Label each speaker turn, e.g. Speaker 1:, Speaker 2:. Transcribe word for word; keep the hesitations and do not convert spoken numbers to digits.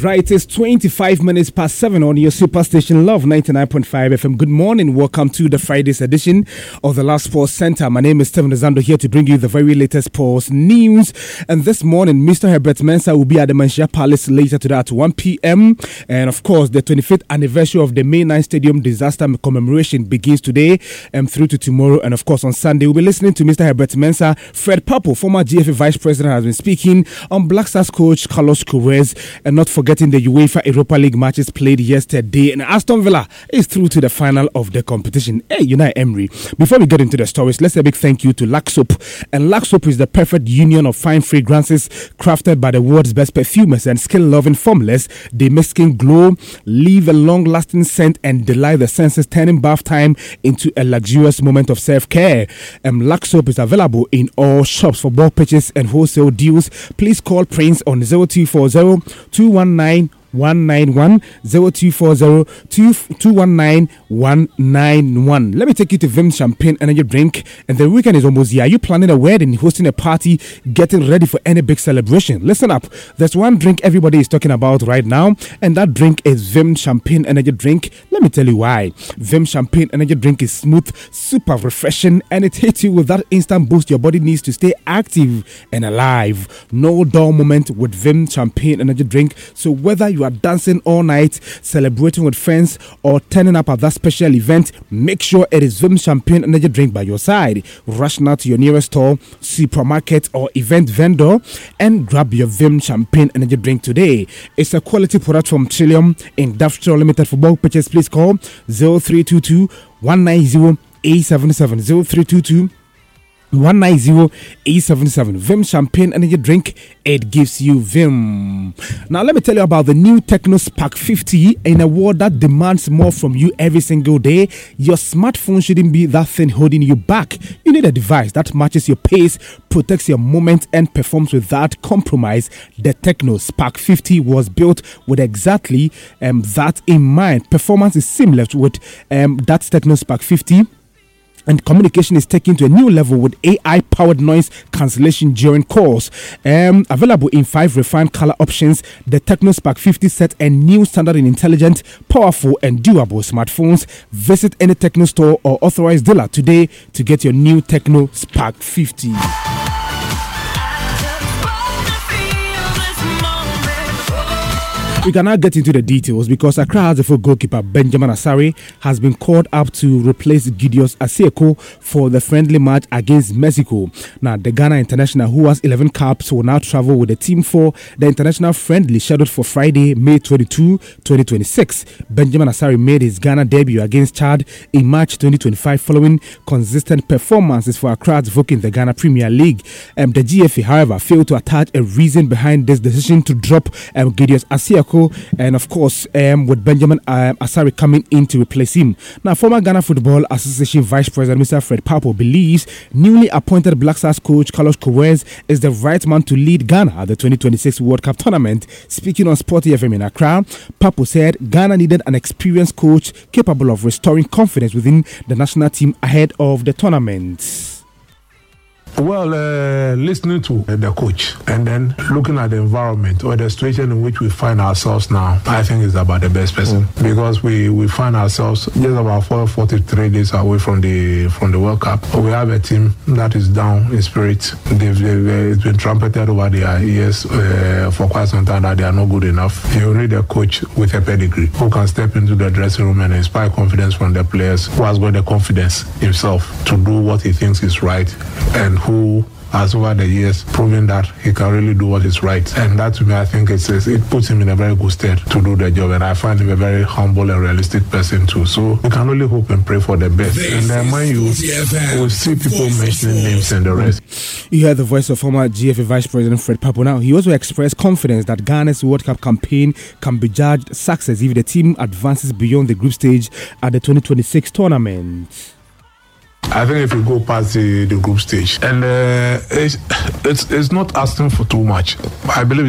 Speaker 1: Right, it's twenty-five minutes past seven on your superstation Love ninety-nine point five F M. Good morning. Welcome to the Friday's edition of the Last Sports Center. My name is Stephen Zando here to bring you the very latest sports news. And this morning, Mister Herbert Mensah will be at the Manchester Palace later today at one p.m. And of course, the twenty-fifth anniversary of the May ninth Stadium disaster commemoration begins today and through to tomorrow. And of course, on Sunday, we'll be listening to Mister Herbert Mensah. Fred Papo, former G F A Vice President, has been speaking on Black Stars coach Carlos Queiroz, and not forgetting the UEFA Europa League matches played yesterday. And Aston Villa is through to the final of the competition. Hey, Unai Emery. Before we get into the stories, let's say a big thank you to Lux Soap. And Lux Soap is the perfect union of fine fragrances crafted by the world's best perfumers and skill-loving formulas. They make skin glow, leave a long-lasting scent, and delight the senses, turning bath time into a luxurious moment of self-care. Um, Lux Soap is available in all shops. For bulk purchase and wholesale deals, please call Prince on zero two four zero, two one nine, one nine one, zero two four zero, two one nine, one nine one. Let me take you to Vim Champagne Energy Drink. And the weekend is almost here. Are you planning a wedding, hosting a party, getting ready for any big celebration? Listen up. There's one drink everybody is talking about right now, and that drink is Vim Champagne Energy Drink. Let me tell you why. Vim Champagne Energy Drink is smooth, super refreshing, and it hits you with that instant boost your body needs to stay active and alive. No dull moment with Vim Champagne Energy Drink. So whether you are dancing all night, celebrating with friends, or turning up at that special event, make sure it is Vim Champagne Energy Drink by your side. Rush now to your nearest store, supermarket, or event vendor and grab your Vim Champagne Energy Drink today. It's a quality product from Trillium Industrial Limited. For bulk purchase, please call zero three two two, one nine zero, eight seven seven, zero three two two, one nine zero, eight seven seven. Vim Champagne Energy Drink, it gives you Vim. Now let me tell you about the new Tecno Spark fifty. In a world that demands more from you every single day, your smartphone shouldn't be that thing holding you back. You need a device that matches your pace, protects your moment, and performs without compromise. The Tecno Spark fifty was built with exactly um, that in mind. Performance is seamless with um, that Tecno Spark fifty. And communication is taken to a new level with A I-powered noise cancellation during calls. Um, available in five refined color options, the Tecno Spark fifty set a new standard in intelligent, powerful, and durable smartphones. Visit any Tecno store or authorized dealer today to get your new Tecno Spark fifty. We can now get into the details because Accra Hazard goalkeeper Benjamin Asare has been called up to replace Gideon Asieko for the friendly match against Mexico. Now, the Ghana international, who has eleven caps, will now travel with the team for the international friendly scheduled for Friday, May twenty-second, twenty twenty-six. Benjamin Asare made his Ghana debut against Chad in March twenty twenty-five following consistent performances for Accra Hazard in the Ghana Premier League. Um, the G F A, however, failed to attach a reason behind this decision to drop um, Gideon Asieko, and of course um, with Benjamin um, Asare coming in to replace him. Now, former Ghana Football Association Vice President Mister Fred Papo believes newly appointed Black Stars coach Carlos Queiroz is the right man to lead Ghana at the twenty twenty-six World Cup tournament. Speaking on Sporty F M in Accra, Papo said Ghana needed an experienced coach capable of restoring confidence within the national team ahead of the tournament.
Speaker 2: Well, uh, listening to uh, the coach and then looking at the environment or the situation in which we find ourselves now, I think it's about the best person mm. because we, we find ourselves just about forty-three days away from the from the World Cup. We have a team that is down in spirit. They've, they've, it's been trumpeted over their ears uh, for quite some time that they are not good enough. You need a coach with a pedigree who can step into the dressing room and inspire confidence from the players, who has got the confidence himself to do what he thinks is right, and who has over the years proven that he can really do what is right. And that to me, I think it's, it puts him in a very good state to do the job. And I find him a very humble and realistic person too. So we can only hope and pray for the best. This and then when you will see people mentioning names and the rest.
Speaker 1: You heard the voice of former G F A Vice President Fred Papo. Now, he also expressed confidence that Ghana's World Cup campaign can be judged success if the team advances beyond the group stage at the twenty twenty-six tournament.
Speaker 2: I think if you go past the, the group stage, and uh, it's, it's it's not asking for too much. I believe